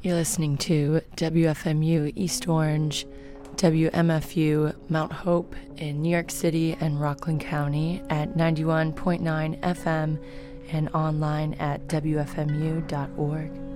You're listening to WFMU East Orange, WMFU Mount Hope in New York City and Rockland County at 91.9 FM and online at WFMU.org.